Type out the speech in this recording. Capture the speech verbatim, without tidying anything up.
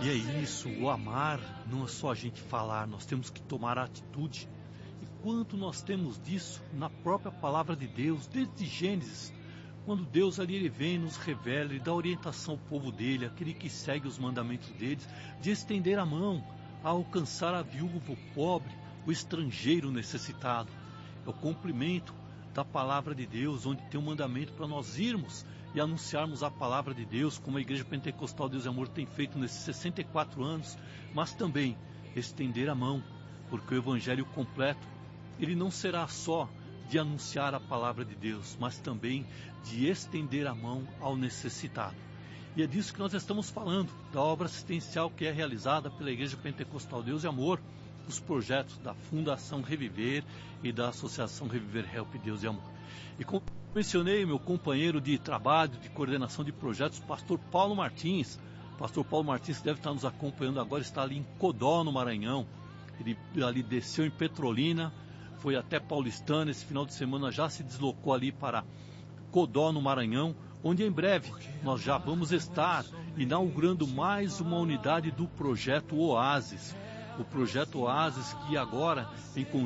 E é isso, o amar não é só a gente falar, nós temos que tomar a atitude. E quanto nós temos disso na própria palavra de Deus, desde Gênesis, quando Deus ali ele vem, nos revela e dá orientação ao povo dele, aquele que segue os mandamentos deles, de estender a mão, a alcançar a viúva, o pobre, o estrangeiro necessitado. É o cumprimento da palavra de Deus, onde tem um mandamento para nós irmos e anunciarmos a palavra de Deus, como a Igreja Pentecostal Deus e Amor tem feito nesses sessenta e quatro anos, mas também estender a mão, porque o Evangelho completo, ele não será só de anunciar a palavra de Deus, mas também de estender a mão ao necessitado. E é disso que nós estamos falando, da obra assistencial que é realizada pela Igreja Pentecostal Deus e Amor, os projetos da Fundação Reviver e da Associação Reviver Help Deus e Amor. E como mencionei, meu companheiro de trabalho, de coordenação de projetos, pastor Paulo Martins. Pastor Paulo Martins, que deve estar nos acompanhando agora, está ali em Codó, no Maranhão. Ele ali desceu em Petrolina, foi até Paulistana, esse final de semana já se deslocou ali para Codó, no Maranhão, onde em breve nós já vamos estar inaugurando mais uma unidade do projeto Oasis. O projeto Oasis, que agora, em conjunto